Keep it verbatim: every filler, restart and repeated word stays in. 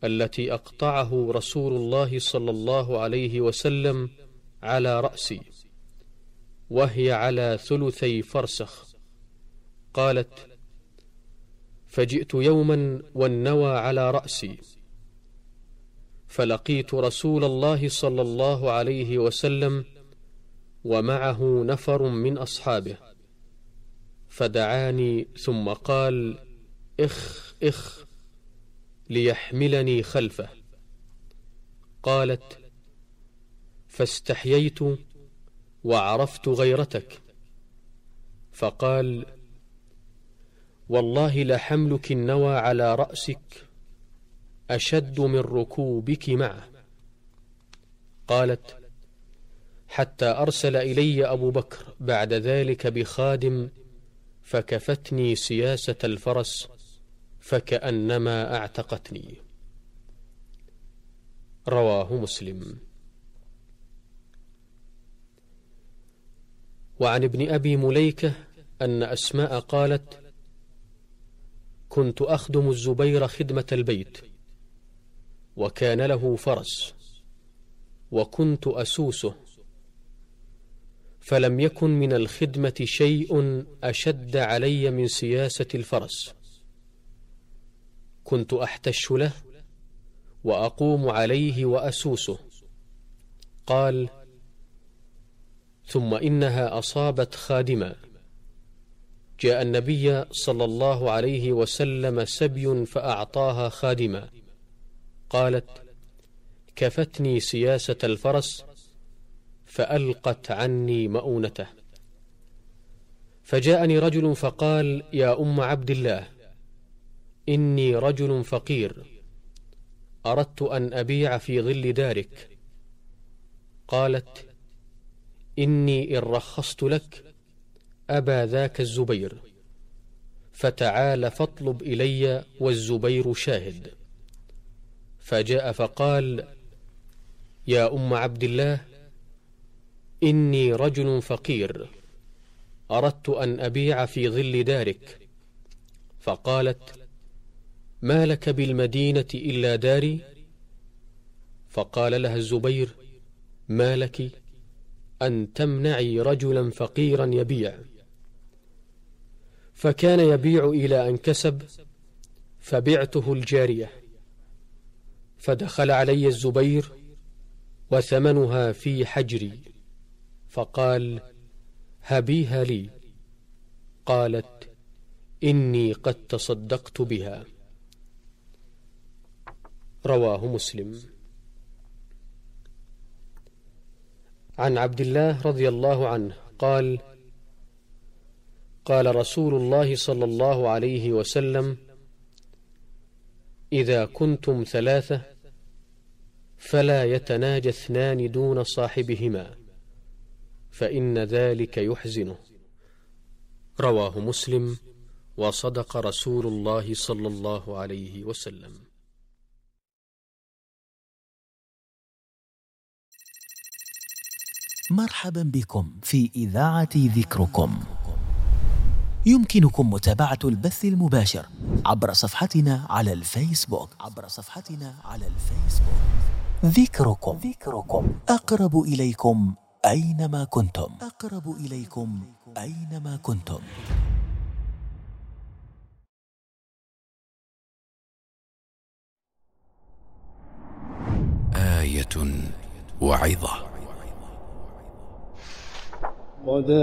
التي أقطعه رسول الله صلى الله عليه وسلم على رأسي، وهي على ثلثي فرسخ. قالت: فجئت يوما والنوى على رأسي، فلقيت رسول الله صلى الله عليه وسلم ومعه نفر من أصحابه، فدعاني ثم قال: إخ إخ ليحملني خلفه. قالت: فاستحييت وعرفت غيرتك، فقال: والله لحملك النوى على رأسك أشد من ركوبك معه. قالت: حتى أرسل إلي أبو بكر بعد ذلك بخادم فكفتني سياسة الفرس فكأنما اعتقتني. رواه مسلم. وعن ابن أبي مليكة أن أسماء قالت: كنت أخدم الزبير خدمة البيت، وكان له فرس، وكنت أسوسه، فلم يكن من الخدمة شيء أشد علي من سياسة الفرس. كنت أحتش له وأقوم عليه وأسوسه. قال: ثم إنها أصابت خادما، جاء النبي صلى الله عليه وسلم سبي فأعطاها خادما. قالت: كفتني سياسة الفرس فألقت عني مؤونته. فجاءني رجل فقال: يا أم عبد الله، إني رجل فقير، أردت أن أبيع في ظل دارك. قالت: إني إن رخصت لك أبى ذاك الزبير، فتعال فاطلب إلي والزبير شاهد. فجاء فقال: يا أم عبد الله، إني رجل فقير، أردت أن أبيع في ظل دارك. فقالت: ما لك بالمدينة إلا داري؟ فقال لها الزبير: ما لك أن تمنعي رجلا فقيرا يبيع؟ فكان يبيع إلى أن كسب، فبعته الجارية، فدخل علي الزبير وثمنها في حجري، فقال: هبيها لي. قالت: إني قد تصدقت بها. رواه مسلم. عن عبد الله رضي الله عنه قال: قال رسول الله صلى الله عليه وسلم: إذا كنتم ثلاثة فلا يتناجى اثنان دون صاحبهما، فإن ذلك يحزنه. رواه مسلم. وصدق رسول الله صلى الله عليه وسلم. مرحبا بكم في إذاعة ذكركم. يمكنكم متابعة البث المباشر عبر صفحتنا على الفيسبوك عبر صفحتنا على الفيسبوك ذكركم. ذكركم أقرب إليكم أينما كنتم. أقرب إليكم أينما كنتم. آية وعظة.